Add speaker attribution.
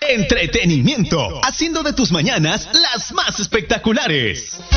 Speaker 1: entretenimiento, haciendo de tus mañanas las más espectaculares.